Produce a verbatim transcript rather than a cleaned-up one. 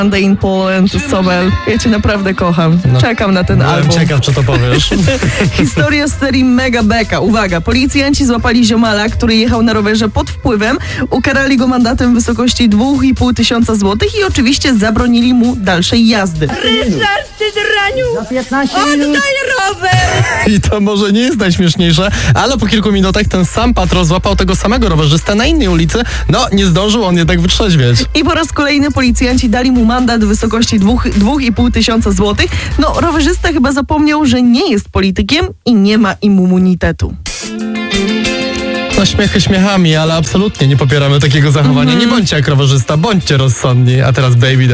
Day in Poland, Sobel. Ja cię naprawdę kocham. No, Czekam na ten byłem album. ciekaw, czy to powiesz. Historia z serii Mega Beka. Uwaga, policjanci złapali ziomala, który jechał na rowerze pod wpływem, ukarali go mandatem w wysokości dwa i pół tysiąca złotych i oczywiście zabronili mu dalszej jazdy. Ryszard, ty draniu! Za piętnaście minut. Oddaj rower! I to może nie jest najśmieszniejsze, ale po kilku minutach ten sam patrol złapał tego samego rowerzystę na innej ulicy. No, nie zdążył on jednak wytrzeźwieć. I po raz kolejny policjanci dali mu mandat w wysokości dwa i pół tysiąca złotych. No, rowerzysta chyba zapomniał, że nie jest politykiem i nie ma immunitetu. No, śmiechy śmiechami, ale absolutnie nie popieramy takiego zachowania. Nie bądźcie jak rowerzysta, bądźcie rozsądni. A teraz Baby